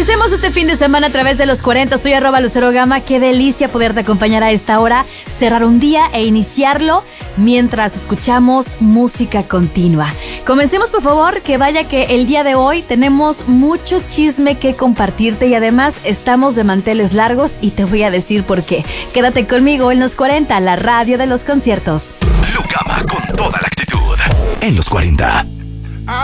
Comencemos este fin de semana a través de los 40. Soy @LuceroGama. Qué delicia poderte acompañar a esta hora, cerrar un día e iniciarlo mientras escuchamos música continua. Comencemos, por favor, que vaya que el día de hoy tenemos mucho chisme que compartirte y además estamos de manteles largos y te voy a decir por qué. Quédate conmigo en los 40, la radio de los conciertos. Lucama con toda la actitud en los 40.